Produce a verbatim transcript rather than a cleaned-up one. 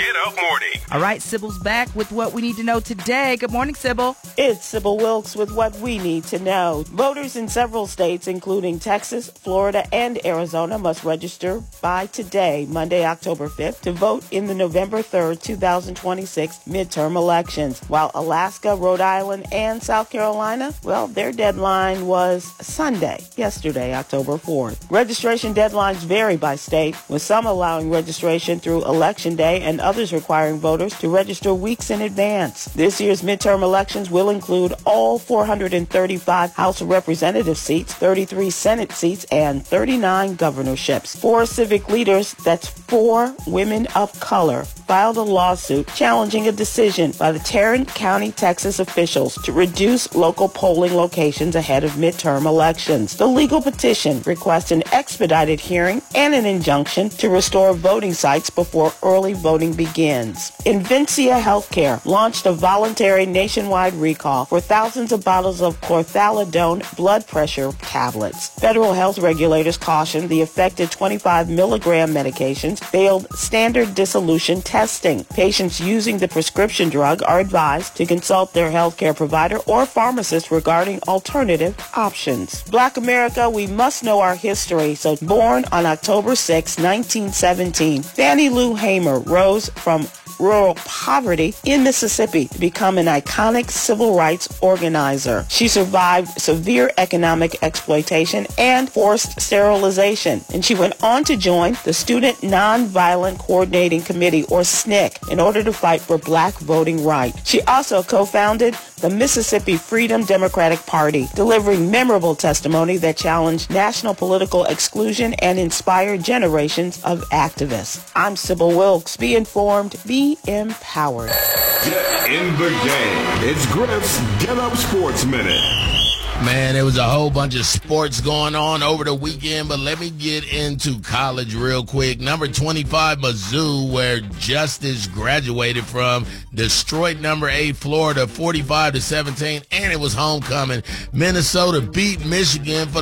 Get Up Morning. All right, Sybil's back with what we need to know today. Good morning, Sybil. It's Sybil Wilkes with what we need to know. Voters in several states, including Texas, Florida, and Arizona, must register by today, Monday, October fifth, to vote in the November third, two thousand twenty-six midterm elections. While Alaska, Rhode Island, and South Carolina, well, their deadline was Sunday, yesterday, October fourth. Registration deadlines vary by state, with some allowing registration through Election Day and others requiring voters to register weeks in advance. This year's midterm elections will include all four hundred thirty-five House of Representative seats, thirty-three Senate seats, and thirty-nine governorships. Four civic leaders, that's four women of color, filed a lawsuit challenging a decision by the Tarrant County, Texas officials to reduce local polling locations ahead of midterm elections. The legal petition requests an expedited hearing and an injunction to restore voting sites before early voting begins. Invincia Healthcare launched a voluntary nationwide recall for thousands of bottles of chlorthalidone blood pressure tablets. Federal health regulators cautioned the affected twenty-five milligram medications failed standard dissolution testing. Patients using the prescription drug are advised to consult their healthcare provider or pharmacist regarding alternative options. Black America, we must know our history. So born on October sixth, nineteen seventeen, Fannie Lou Hamer rose from rural poverty in Mississippi to become an iconic civil rights organizer. She survived severe economic exploitation and forced sterilization, and she went on to join the Student Nonviolent Coordinating Committee, or S N C C, in order to fight for black voting rights. She also co-founded the Mississippi Freedom Democratic Party, delivering memorable testimony that challenged national political exclusion and inspired generations of activists. I'm Sybil Wilkes. Be informed, be empowered. Get in the game. It's Griff's Get Up Sports Minute. Man, there was a whole bunch of sports going on over the weekend, but let me get into college real quick. Number twenty-five, Mizzou, where Justice graduated from, destroyed number eight, Florida, forty-five to seventeen, and it was homecoming. Minnesota beat Michigan for